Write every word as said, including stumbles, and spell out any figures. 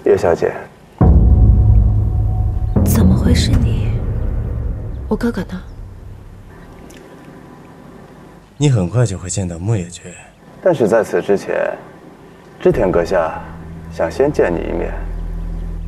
叶小姐， 怎么会是你？我哥哥呢？ 你很快就会见到木野爵， 但是在此之前，织田阁下想先见你一面。